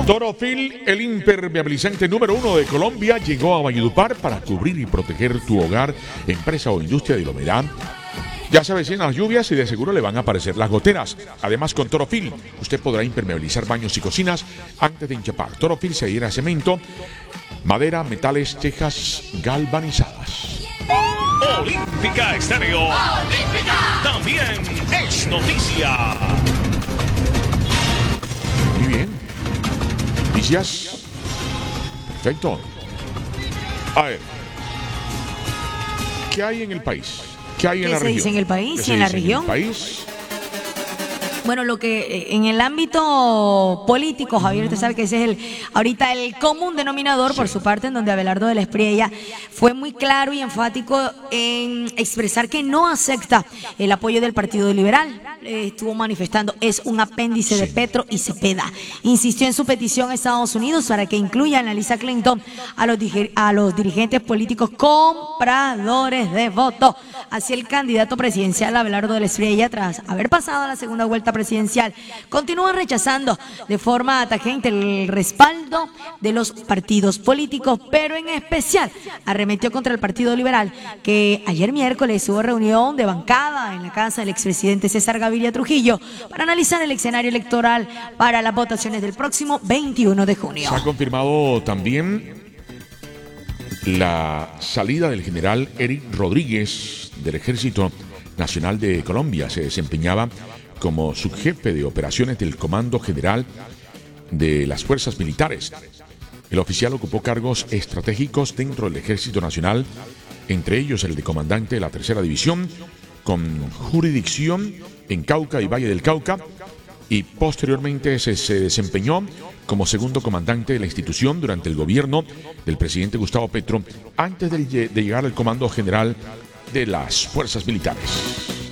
Torofil, el impermeabilizante número 1 de Colombia, llegó a Valledupar para cubrir y proteger tu hogar, empresa o industria de la humedad. Ya se avecinan las lluvias y de seguro le van a aparecer las goteras. Además, con Torofil, usted podrá impermeabilizar baños y cocinas antes de enchapar. Torofil se adhiere a cemento, madera, metales, tejas galvanizadas. Olímpica Estéreo. Olímpica. También es noticia. Muy bien. Noticias. Perfecto. A ver. ¿Qué hay en el país? ¿Qué hay en la región? ¿Qué se dice en el país y en la región? Bueno, lo que en el ámbito político, Javier, usted sabe que ese es ahorita el común denominador por su parte, en donde Abelardo de la Espriella fue muy claro y enfático en expresar que no acepta el apoyo del Partido Liberal. Estuvo manifestando, es un apéndice de Petro y Cepeda. Insistió en su petición a Estados Unidos para que incluyan a Lisa Clinton a los dirigentes políticos compradores de votos. Así el candidato presidencial Abelardo de la Espriella, tras haber pasado a la segunda vuelta presidencial, continúa rechazando de forma tajante el respaldo de los partidos políticos, pero en especial arremetió contra el Partido Liberal, que ayer miércoles hubo reunión de bancada en la casa del expresidente César Gaviria Trujillo para analizar el escenario electoral para las votaciones del próximo 21 de junio. Se ha confirmado también la salida del general Eric Rodríguez del Ejército Nacional de Colombia. Se desempeñaba como subjefe de operaciones del Comando General de las Fuerzas Militares. El oficial ocupó cargos estratégicos dentro del Ejército Nacional, entre ellos el de comandante de la Tercera División, con jurisdicción en Cauca y Valle del Cauca, y posteriormente se desempeñó como segundo comandante de la institución durante el gobierno del presidente Gustavo Petro, antes de llegar al Comando General de las Fuerzas Militares.